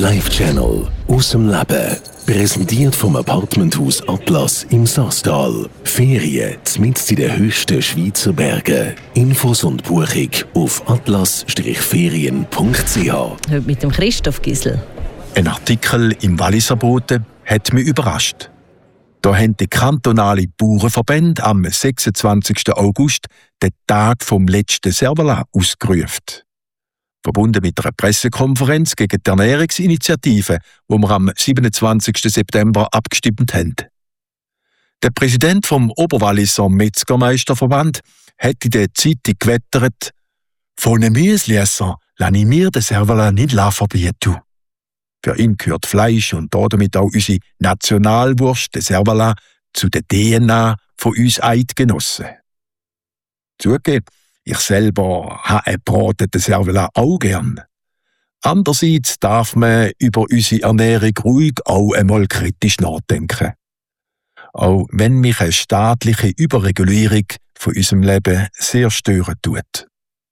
Live-Channel aus dem Leben. Präsentiert vom Apartmenthaus Atlas im Sasstal. Ferien mitten in den höchsten Schweizer Bergen. Infos und Buchung auf atlas-ferien.ch. Heute mit dem Christoph Gisel. Ein Artikel im Walliser Boten hat mich überrascht. Da haben die kantonalen Bauernverbände am 26. August den Tag vom letzten Servala ausgerufen. Verbunden mit einer Pressekonferenz gegen die Ernährungsinitiative, wo wir am 27. September abgestimmt haben. Der Präsident vom Oberwalliser Metzgermeisterverband hat in der Zeitung gewettert: «Von einem Müsliesser lasse ich mir den Servala nicht verbieten.» Für ihn gehört Fleisch und damit auch unsere Nationalwurst, der Servala, zu der DNA von uns Eidgenossen. Zugegeben, ich selber habe einen gebratenen Servala auch gern. Andererseits darf man über unsere Ernährung ruhig auch einmal kritisch nachdenken. Auch wenn mich eine staatliche Überregulierung von unserem Leben sehr stören tut.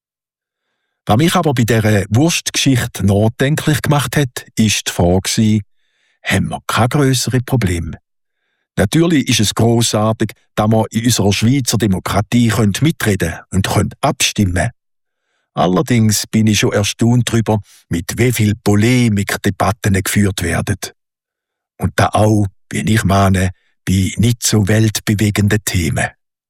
Was mich aber bei dieser Wurstgeschichte nachdenklich gemacht hat, ist die Frage: haben wir keine grösseren Probleme? Natürlich ist es grossartig, dass wir in unserer Schweizer Demokratie mitreden und abstimmen können. Allerdings bin ich schon erstaunt darüber, mit wie viel Polemik Debatten geführt werden. Und da auch, wie ich meine, bei nicht so weltbewegenden Themen.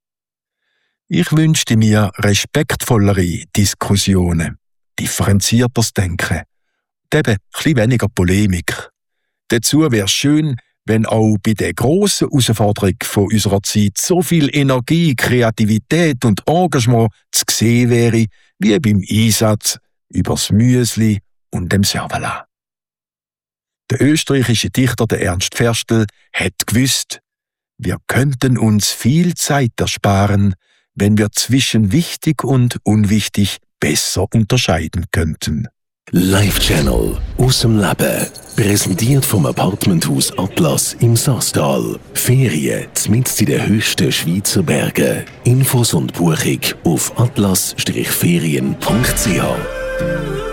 Ich wünschte mir respektvollere Diskussionen, differenzierteres Denken und eben etwas weniger Polemik. Dazu wäre es schön, wenn auch bei der grossen Herausforderung von unserer Zeit so viel Energie, Kreativität und Engagement zu sehen wäre, wie beim Einsatz übers Müsli und dem Servala. Der österreichische Dichter der Ernst Ferstel hat gewusst: wir könnten uns viel Zeit ersparen, wenn wir zwischen wichtig und unwichtig besser unterscheiden könnten. Live-Channel aus dem Leben. Präsentiert vom Apartmenthaus Atlas im Sasstal. Ferien mitten in den höchsten Schweizer Bergen. Infos und Buchung auf atlas-ferien.ch.